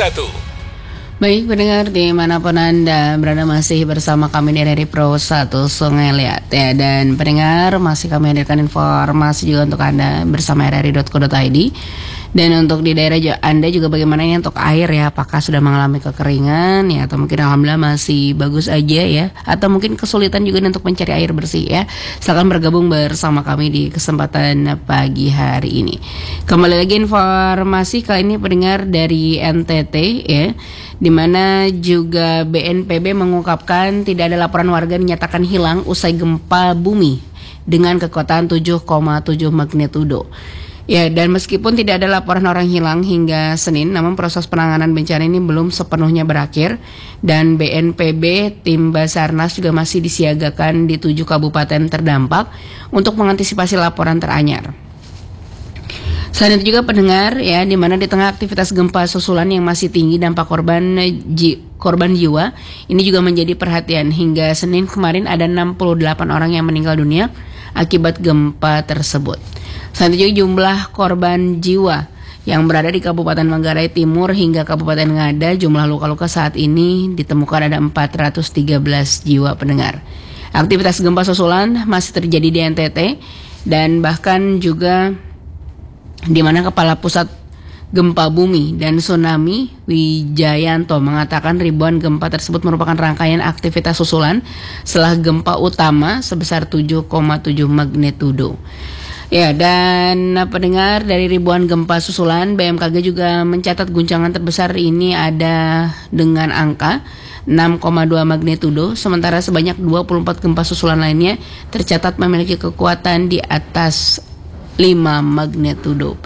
Baik pendengar dimanapun Anda berada, masih bersama kami di RRI Pro 1 Sungai Liat ya. Dan pendengar, masih kami hadirkan informasi juga untuk Anda bersama rri.co.id. Dan untuk di daerah Anda juga bagaimana ini untuk air ya, apakah sudah mengalami kekeringan ya, atau mungkin alhamdulillah masih bagus aja ya, atau mungkin kesulitan juga untuk mencari air bersih ya. Silakan bergabung bersama kami di kesempatan pagi hari ini. Kembali lagi informasi kali ini pendengar dari NTT ya, di mana juga BNPB mengungkapkan tidak ada laporan warga dinyatakan hilang usai gempa bumi dengan kekuatan 7,7 magnitudo. Ya, dan meskipun tidak ada laporan orang hilang hingga Senin, namun proses penanganan bencana ini belum sepenuhnya berakhir, dan BNPB tim Basarnas juga masih disiagakan di 7 kabupaten terdampak untuk mengantisipasi laporan teranyar. Selain itu juga pendengar ya, di mana di tengah aktivitas gempa susulan yang masih tinggi, dampak korban jiwa ini juga menjadi perhatian. Hingga Senin kemarin ada 68 orang yang meninggal dunia akibat gempa tersebut. Selain itu juga jumlah korban jiwa yang berada di Kabupaten Manggarai Timur hingga Kabupaten Ngada, jumlah luka-luka saat ini ditemukan ada 413 jiwa pendengar. Aktivitas gempa susulan masih terjadi di NTT, dan bahkan juga di mana Kepala Pusat Gempa Bumi dan Tsunami Wijayanto mengatakan ribuan gempa tersebut merupakan rangkaian aktivitas susulan setelah gempa utama sebesar 7,7 magnitudo. Ya, dan pendengar, dari ribuan gempa susulan, BMKG juga mencatat guncangan terbesar ini ada dengan angka 6,2 magnitudo, sementara sebanyak 24 gempa susulan lainnya tercatat memiliki kekuatan di atas 5 magnitudo.